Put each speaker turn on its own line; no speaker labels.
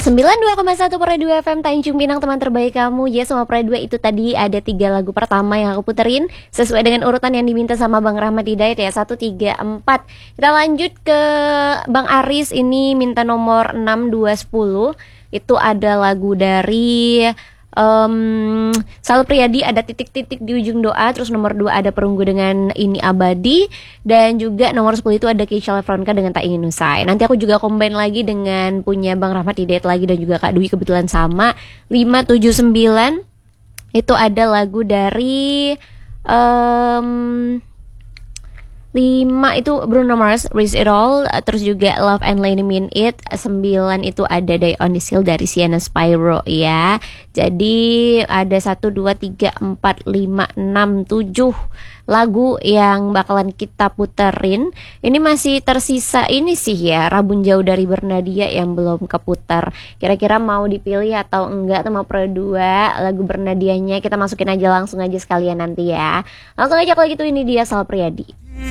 92,1 per 2 FM Tanjung Pinang, teman terbaik kamu. Ya, sama per 2 itu tadi ada 3 lagu pertama yang aku puterin sesuai dengan urutan yang diminta sama Bang Rahmat Hidayat ya, 1, 3, 4. Kita lanjut ke Bang Aris, ini minta nomor 6, 2, 10. Itu ada lagu dari Sal Priadi, ada titik-titik di ujung doa. Terus nomor 2 ada Perunggu dengan Ini Abadi. Dan juga nomor 10 itu ada Keisha Lefronka dengan Tak Ingin Usai. Nanti aku juga combine lagi dengan punya Bang Rahmat Hidayat lagi dan juga Kak Dwi kebetulan sama. 5, 7, 9 itu ada lagu dari 5 itu Bruno Mars, Risk It All. Terus juga Love and Lady Mean It. 9 itu ada Die on This Hill dari Sienna Spyro ya. Jadi ada 1, 2, 3, 4, 5, 6, 7 lagu yang bakalan kita puterin. Ini masih tersisa ini sih ya, Rabun Jauh dari Bernadia yang belum keputar. Kira-kira mau dipilih atau enggak sama Pro 2 lagu Bernadianya? Kita masukin aja langsung aja sekalian nanti ya. Langsung aja kalau gitu, ini dia Sal Priadi.